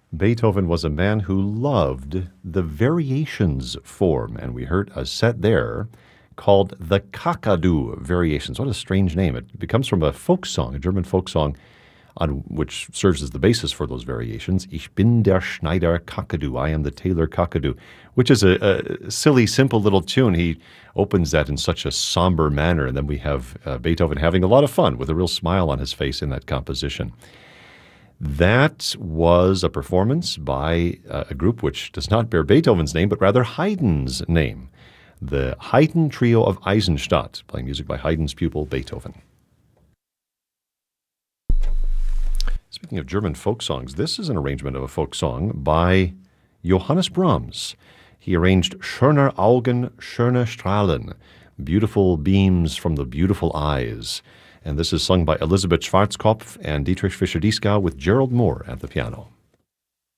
Beethoven was a man who loved the variations form, and we heard a set there called the Kakadu Variations. What a strange name. It comes from a folk song, a German folk song, on which serves as the basis for those variations. Ich bin der Schneider Kakadu. I am the tailor Kakadu, which is a silly, simple little tune. He opens that in such a somber manner, and then we have Beethoven having a lot of fun with a real smile on his face in that composition. That was a performance by a group which does not bear Beethoven's name, but rather Haydn's name. The Haydn Trio of Eisenstadt, playing music by Haydn's pupil, Beethoven. Speaking of German folk songs, this is an arrangement of a folk song by Johannes Brahms. He arranged Schöner Augen, schöne Strahlen, beautiful beams from the beautiful eyes. And this is sung by Elisabeth Schwarzkopf and Dietrich Fischer-Dieskau with Gerald Moore at the piano.